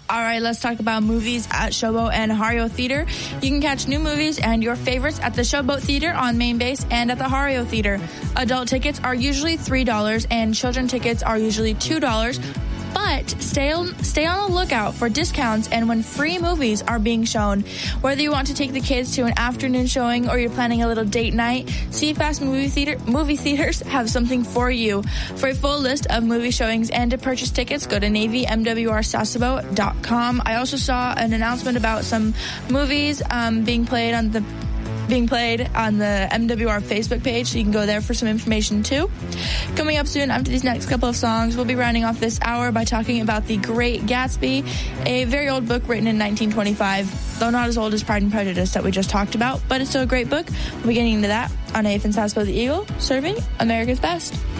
All right, let's talk about movies at Showboat and Hario Theater. You can catch new movies and your favorites at the Showboat Theater on Main Base and at the Hario Theater. Adult tickets are usually $3 and children tickets are usually $2. But stay on the lookout for discounts and when free movies are being shown. Whether you want to take the kids to an afternoon showing or you're planning a little date night, CFast movie theaters have something for you. For a full list of movie showings and to purchase tickets, go to NavyMWRSasebo.com. I also saw an announcement about some movies being played on the MWR Facebook page, so you can go there for some information too. Coming up soon after these next couple of songs, we'll be rounding off this hour by talking about The Great Gatsby, a very old book written in 1925, though not as old as Pride and Prejudice that we just talked about, but it's still a great book. We'll be getting into that on Nathan Sasbo the Eagle, serving America's best.